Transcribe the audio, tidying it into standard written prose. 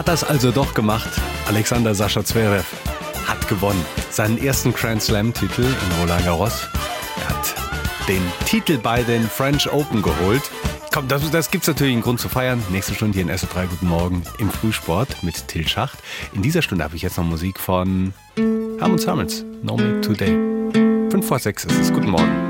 Hat das also doch gemacht. Alexander Sascha Zverev hat gewonnen. Seinen ersten Grand Slam-Titel in Roland Garros. Er hat den Titel bei den French Open geholt. Komm, das gibt's natürlich einen Grund zu feiern. Nächste Stunde hier in SO3 Guten Morgen im Frühsport mit Till Schacht. In dieser Stunde habe ich jetzt noch Musik von Helmut Samuels. No Make Today. 5 vor 6 ist es. Guten Morgen.